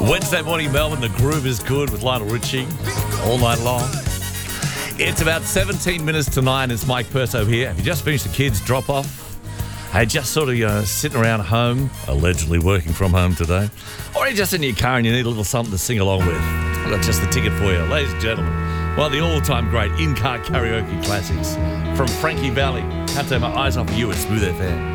Wednesday morning, Melbourne. The groove is good with Lionel Richie all night long. It's about 17 minutes to 9. It's Mike Perso here. Have you just finished the kids' drop-off? Hey, just sort of sitting around home, allegedly working from home today? Or are you just in your car and you need a little something to sing along with? I've got just the ticket for you. Ladies and gentlemen, one of the all-time great in-car karaoke classics from Frankie Valli. Can't take my eyes off you at Smooth FM.